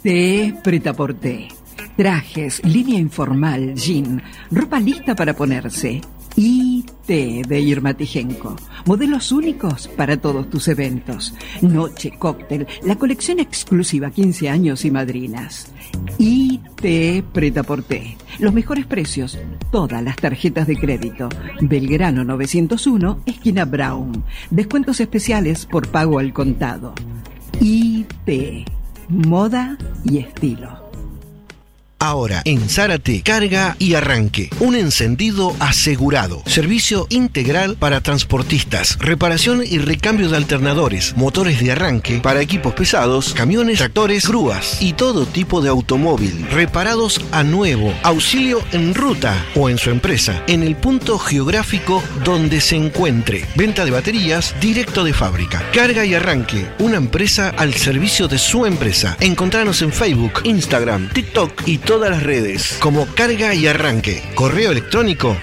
IT Prêt-à-Porter. Trajes, línea informal, jean, ropa lista para ponerse. IT de Irma Tijenko. Modelos únicos para todos tus eventos. Noche, cóctel, la colección exclusiva 15 años y madrinas. IT Prêt-à-Porter. Los mejores precios, todas las tarjetas de crédito. Belgrano 901, esquina Brown. Descuentos especiales por pago al contado. IT. Moda y estilo. Ahora, en Zárate, carga y arranque. Un encendido asegurado. Servicio integral para transportistas. Reparación y recambio de alternadores. Motores de arranque para equipos pesados, camiones, tractores, grúas y todo tipo de automóvil. Reparados a nuevo. Auxilio en ruta o en su empresa. En el punto geográfico donde se encuentre. Venta de baterías directo de fábrica. Carga y arranque. Una empresa al servicio de su empresa. Encontranos en Facebook, Instagram, TikTok y todas las redes como Carga y Arranque. Correo electrónico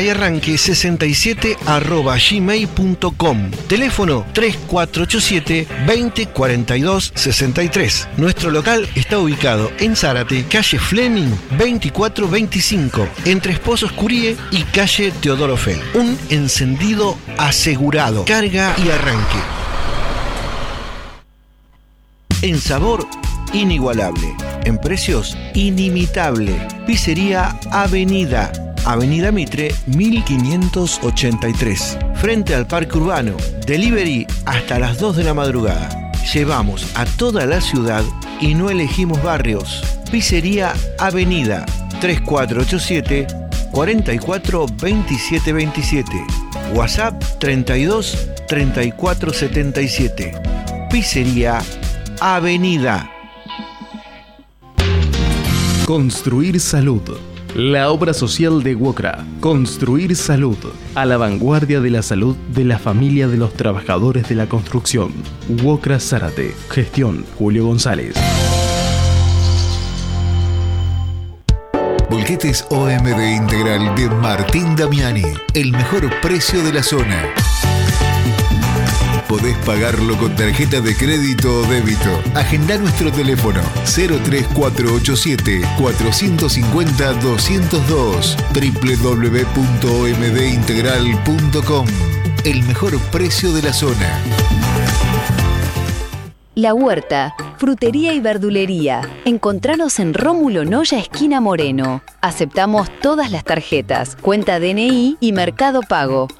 cargayarranque67@gmail.com. Teléfono 3487 20 42 63. Nuestro local está ubicado en Zárate, calle Fleming 2425, entre Esposos Curie y calle Teodoro Fel. Un encendido asegurado. Carga y Arranque. En sabor, inigualable. En precios, inimitable. Pizzería Avenida. Avenida Mitre, 1583. Frente al Parque Urbano. Delivery hasta las 2 de la madrugada. Llevamos a toda la ciudad y no elegimos barrios. Pizzería Avenida. 3487 44 27 27. WhatsApp 32 34 77. Pizzería Avenida. Construir Salud. La obra social de WOCRA. Construir Salud. A la vanguardia de la salud de la familia de los trabajadores de la construcción. WOCRA Zárate. Gestión Julio González. Bolquetes OMD Integral de Martín Damiani. El mejor precio de la zona. Podés pagarlo con tarjeta de crédito o débito. Agendá nuestro teléfono 03487 450 202 www.omdintegral.com. El mejor precio de la zona. La Huerta, frutería y verdulería. Encontranos en Rómulo Noya, esquina Moreno. Aceptamos todas las tarjetas, cuenta DNI y Mercado Pago.